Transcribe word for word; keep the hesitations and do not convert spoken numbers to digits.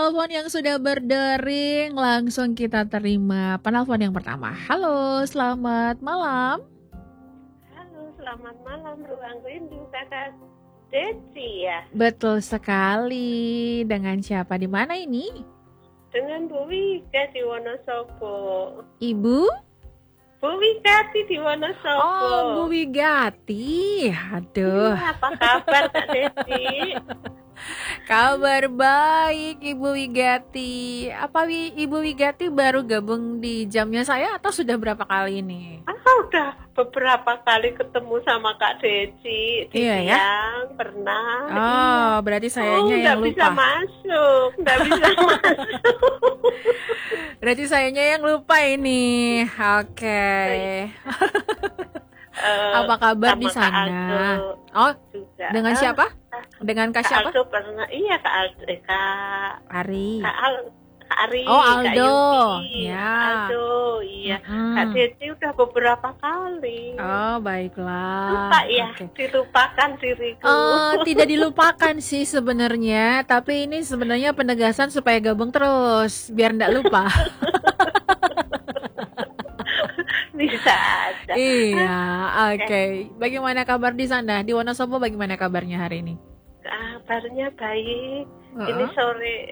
Telepon yang sudah berdering, langsung kita terima penelpon yang pertama. Halo, selamat malam. Halo, selamat malam Ruang Rindu, Kakak Desi ya. Betul sekali. Dengan siapa di mana ini? Dengan Bu Wika di Wonosobo. Ibu? Bu Wigati di Wonosobo. Oh, Bu Wigati. Aduh. Ya, apa kabar Kak Desi? Kabar baik Ibu Wigati. Apa wi, Ibu Wigati baru gabung di jamnya saya atau sudah berapa kali ini? Ah, udah beberapa kali ketemu sama Kak Desi di Iya, ya? siang pernah. Oh, iya. berarti Oh, sayanya nggak yang bisa lupa. masuk, nggak bisa masuk. Berarti sayanya yang lupa ini. Oke. Eh, Apa kabar sama di Kak sana? Aldo Oh, juga. dengan Ah, siapa? Dengan Kak Kak siapa? Aldo pernah, iya Kak Aldo, eh, Kak Ari. Kak Al, Kak Ari, Oh, Kak Aldo. Yuki, Ya. Kak Aldo, iya. Mm-mm. Kak Desi udah beberapa kali. Oh, baiklah. Lupa ya, Oke. dilupakan diriku. Eh, tidak dilupakan sih sebenarnya, tapi ini sebenarnya penegasan supaya gabung terus, biar ndak lupa. Bisa aja. Iya, oke. Oke. Bagaimana kabar di sana? Di Wonosobo bagaimana kabarnya hari ini? Kabarnya baik. Ini Heeh. sore